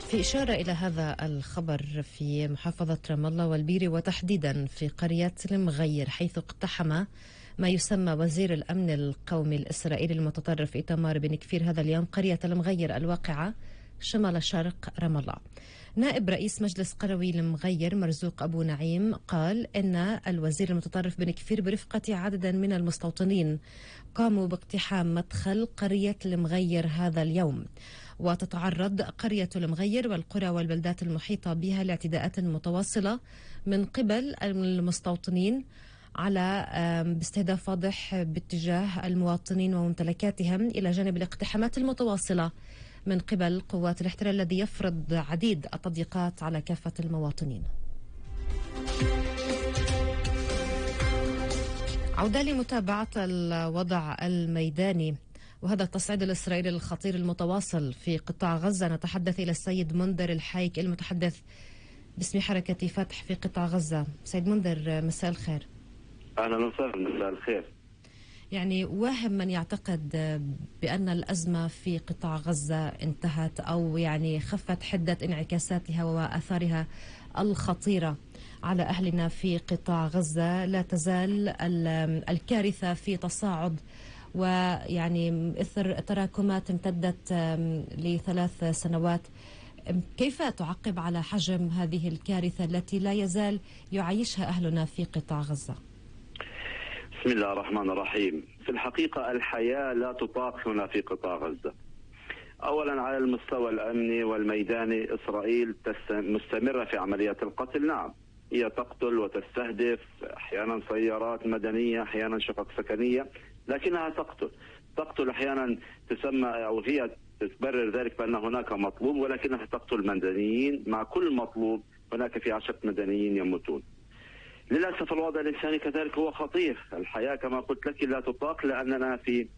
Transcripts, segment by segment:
في إشارة إلى هذا الخبر في محافظة رام الله والبيري وتحديدا في قرية المغير، حيث اقتحم ما يسمى وزير الأمن القومي الإسرائيلي المتطرف إيتمار بن كفير هذا اليوم قرية المغير الواقعة شمال شرق رام الله. نائب رئيس مجلس قروي المغير مرزوق أبو نعيم قال إن الوزير المتطرف بن كفير برفقة عدد من المستوطنين قاموا باقتحام مدخل قرية المغير هذا اليوم، وتتعرض قرية المغير والقرى والبلدات المحيطة بها لاعتداءات متواصلة من قبل المستوطنين على باستهداف واضح باتجاه المواطنين وممتلكاتهم، إلى جانب الاقتحامات المتواصلة من قبل قوات الاحتلال الذي يفرض عديد التضييقات على كافة المواطنين. عودة لمتابعة الوضع الميداني وهذا التصعيد الإسرائيلي الخطير المتواصل في قطاع غزة. نتحدث إلى السيد منذر الحايك المتحدث باسم حركة فتح في قطاع غزة. سيد منذر، مساء الخير. أهلا وسهلا، مساء الخير. يعني واهم من يعتقد بأن الأزمة في قطاع غزة انتهت أو يعني خفت حدة انعكاساتها وآثارها الخطيرة على أهلنا في قطاع غزة. لا تزال الكارثة في تصاعد، ويعني إثر تراكمات امتدت ل3 سنوات. كيف تعقب على حجم هذه الكارثة التي لا يزال يعيشها أهلنا في قطاع غزة؟ بسم الله الرحمن الرحيم. في الحقيقة الحياة لا تطاق هنا في قطاع غزة. أولا على المستوى الأمني والميداني إسرائيل مستمرة في عمليات القتل. نعم، هي تقتل وتستهدف أحيانا سيارات مدنية، أحيانا شقق سكنية، لكنها تقتل أحيانا تسمى أو هي تبرر ذلك بأن هناك مطلوب، ولكنها تقتل مدنيين. مع كل مطلوب هناك في 10 مدنيين يموتون. للأسف الوضع الإنساني كذلك هو خطير. الحياة كما قلت لك لا تطاق، لأننا في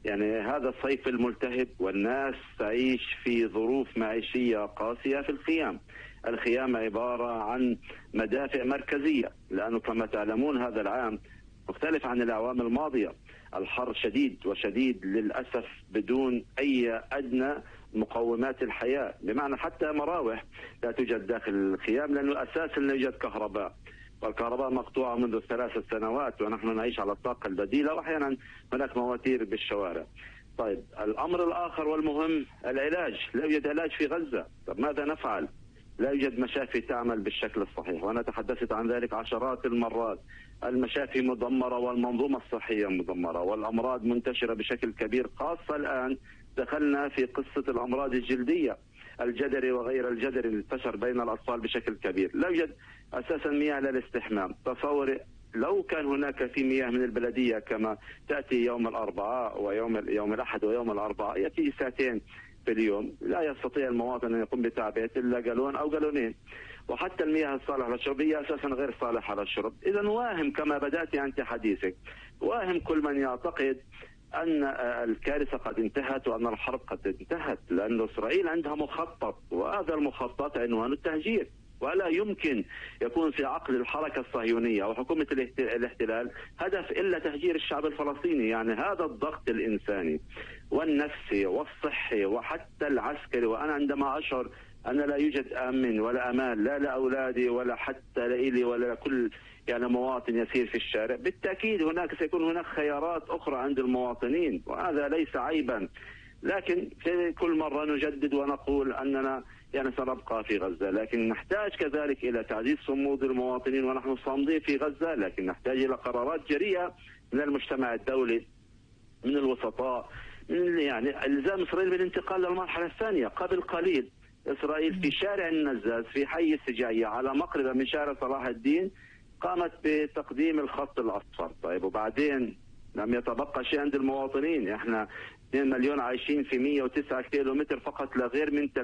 هذا الصيف الملتهب والناس تعيش في ظروف معيشية قاسية في الخيام. الخيام عبارة عن مدافع مركزية، لأنه كما تعلمون هذا العام مختلف عن الأعوام الماضية. الحر شديد وشديد للأسف بدون أي أدنى مقومات الحياة، بمعنى حتى مراوح لا توجد داخل الخيام، لأنه أساسا لا يوجد كهرباء، والكهرباء مقطوعة منذ 3 سنوات، ونحن نعيش على الطاقة البديلة، وأحيانا هناك مواتير بالشوارع. طيب، الأمر الآخر والمهم العلاج. لا يوجد علاج في غزة. طب ماذا نفعل؟ لا يوجد مشافي تعمل بالشكل الصحيح، وأنا تحدثت عن ذلك عشرات المرات. المشافي مدمرة والمنظومة الصحية مدمرة، والأمراض منتشرة بشكل كبير، خاصة الآن دخلنا في قصة الأمراض الجلدية، الجدري وغير الجدري انتشر بين الأطفال بشكل كبير. لا يوجد أساسا مياه للاستحمام. تصور لو كان هناك في مياه من البلدية كما تأتي يوم الأربعاء ويوم الأحد ويوم الأربعاء، يأتي 2 ساعة في اليوم، لا يستطيع المواطن أن يقوم بتعبئة إلا جالون أو جالونين. وحتى المياه الصالحة للشرب هي أساسا غير صالحة للشرب. إذا واهم كما بدأت أنت حديثك، واهم كل من يعتقد أن الكارثة قد انتهت وأن الحرب قد انتهت، لأن إسرائيل عندها مخطط، وهذا المخطط عنوان التهجير. ولا يمكن يكون في عقل الحركة الصهيونية وحكومة الاحتلال هدف إلا تهجير الشعب الفلسطيني. يعني هذا الضغط الإنساني والنفسي والصحي وحتى العسكري. وأنا عندما أشعر أن لا يوجد أمن ولا أمان، لا لأولادي ولا حتى لإلي ولا كل مواطن يسير في الشارع، بالتأكيد سيكون هناك خيارات أخرى عند المواطنين، وهذا ليس عيبا. لكن في كل مرة نجدد ونقول أننا سنبقى في غزة، لكن نحتاج كذلك إلى تعزيز صمود المواطنين، ونحن صامدين في غزة، لكن نحتاج إلى قرارات جريئة من المجتمع الدولي، من الوسطاء، من إلزام إسرائيل بالانتقال للمرحلة الثانية. قبل قليل إسرائيل في شارع النزاز في حي السجاية على مقربة من شارع صلاح الدين قامت بتقديم الخط الأصفر. طيب، وبعدين لم يتبقى شيء عند المواطنين. احنا 2 مليون عايشين في 109 كيلومتر فقط لا غير من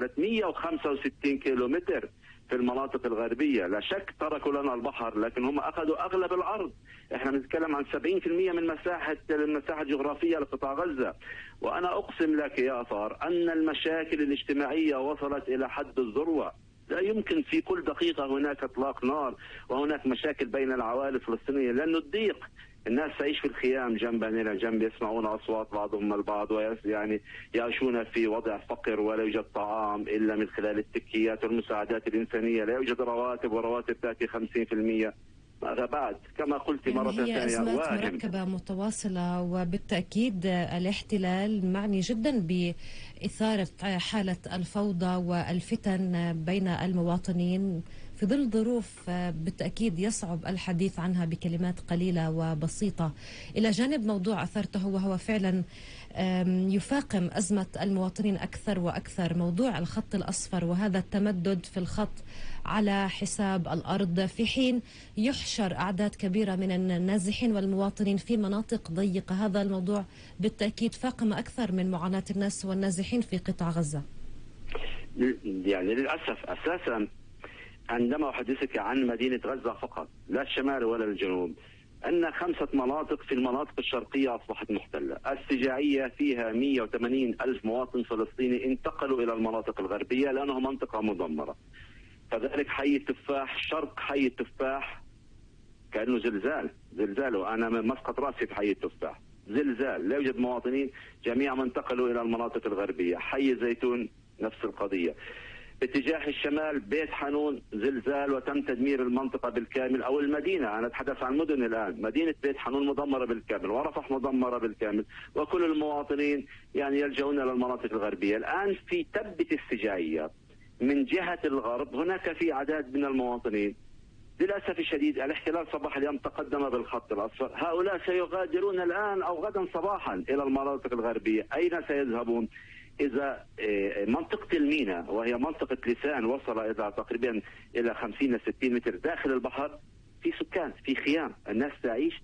365 كيلومتر في المناطق الغربية. لا شك تركوا لنا البحر، لكن هم أخذوا أغلب الأرض. احنا بنتكلم عن 70% من المساحة الجغرافية لقطاع غزة. وأنا أقسم لك يا أثار أن المشاكل الاجتماعية وصلت إلى حد الذروة. لا يمكن في كل دقيقة هناك اطلاق نار وهناك مشاكل بين العوائل الفلسطينية، لأن الضيق الناس تعيش في الخيام جنبا إلى جنب، يسمعون أصوات بعضهم البعض، ويعني يعيشون في وضع فقر، ولا يوجد طعام إلا من خلال التكيات والمساعدات الإنسانية، لا يوجد رواتب، ورواتب تأتي 50%. ماذا بعد؟ كما قلت يعني مرة هي ثانية، أزمات واهم. مركبة متواصلة، وبالتأكيد الاحتلال معني جدا بإثارة حالة الفوضى والفتن بين المواطنين في ظل ظروف بالتأكيد يصعب الحديث عنها بكلمات قليلة وبسيطة. إلى جانب موضوع أثرته وهو فعلا يفاقم أزمة المواطنين أكثر وأكثر، موضوع الخط الأصفر وهذا التمدد في الخط على حساب الأرض، في حين يحشر أعداد كبيرة من النازحين والمواطنين في مناطق ضيقة. هذا الموضوع بالتأكيد فاقم أكثر من معاناة الناس والنازحين في قطاع غزة. يعني للأسف أساسا عندما أحدثك عن مدينة غزة فقط، لا الشمال ولا الجنوب، أن 5 مناطق في المناطق الشرقية أصبحت محتلة. السجاعية فيها 180 ألف مواطن فلسطيني انتقلوا إلى المناطق الغربية لأنها منطقة مدمرة. كذلك حي التفاح، شرق حي التفاح كأنه زلزال، وأنا مسقط رأسي في حي التفاح، زلزال، لا يوجد مواطنين، جميعهم انتقلوا إلى المناطق الغربية. حي الزيتون نفس القضية. باتجاه الشمال بيت حنون زلزال وتم تدمير المنطقة بالكامل، أو المدينة، أنا أتحدث عن مدن الآن، مدينة بيت حنون مدمرة بالكامل، ورفح مدمرة بالكامل، وكل المواطنين يعني يلجؤون إلى المناطق الغربية. الآن في تبة السجاعية من جهة الغرب هناك في عدد من المواطنين، للأسف الشديد الاحتلال صباح اليوم تقدم بالخط الأصفر، هؤلاء سيغادرون الآن أو غدا صباحا إلى المناطق الغربية. أين سيذهبون؟ إذا منطقة الميناء وهي منطقة لسان وصل إلى تقريبا إلى 50 ل 60 متر داخل البحر، في سكان، في خيام، الناس تعيش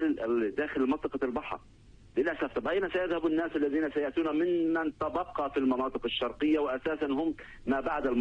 داخل منطقة البحر. للأسف طب أين سيذهب الناس الذين سيأتون من تبقى في المناطق الشرقية، وأساسا هم ما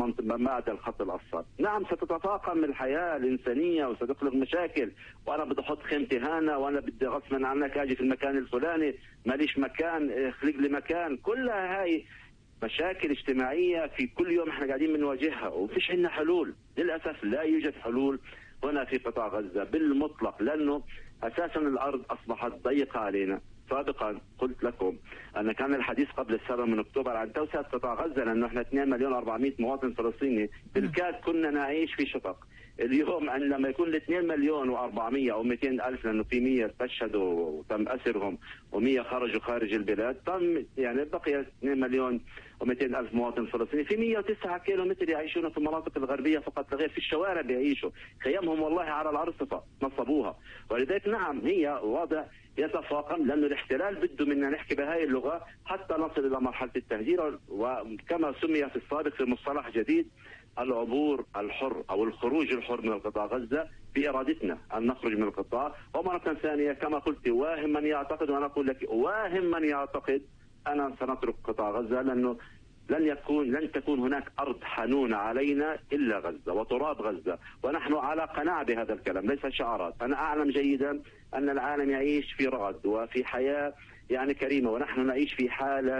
بعد الخط الأصفر؟ نعم ستتفاقم الحياة الإنسانية وستخلق مشاكل، وأنا بدي أحط خيمتي هنا، وأنا بدي غصبا عنك أجي في المكان الفلاني، ماليش مكان، اخلق لي مكان. كلها هاي مشاكل اجتماعية في كل يوم احنا قاعدين بنواجهها ومفيش عندنا حلول. للأسف لا يوجد حلول هنا في قطاع غزة بالمطلق، لأنه أساسا الأرض أصبحت ضيقة علينا. سابقا قلت لكم أن كان الحديث قبل 7 من أكتوبر عن توسعة قطاع غزة، لأنه احنا 2,400,000 مواطن فلسطيني، بالكاد كنا نعيش في شقق. اليوم أن لما يكون 2,400,000 أو 200,000، لأنه في 100 استشهدوا وتم أسرهم و100 خرجوا خارج البلاد، تم يعني بقي 2,200,000 مواطن فلسطيني في 109 كيلومتر يعيشون في المناطق الغربية فقط لا غير، في الشوارع بيعيشوا، خيامهم والله على الأرصفة نصبوها. ولذلك نعم هي وضع يتفاقم، لأنه الاحتلال بده منا نحكي بهاي اللغة حتى نصل إلى مرحلة التهجير، وكما سمي في السابق في مصطلح جديد العبور الحر أو الخروج الحر من القطاع غزة، بإرادتنا أن نخرج من القطاع. ومرة ثانية كما قلت، واهم من يعتقد، وأنا أقول لك واهم من يعتقد أنا سنترك قطاع غزة، لأنه لن تكون هناك أرض حنونة علينا إلا غزة وتراب غزة، ونحن على قناعة بهذا الكلام ليس شعارات. أنا أعلم جيدا أن العالم يعيش في رغد وفي حياة يعني كريمة، ونحن نعيش في حالة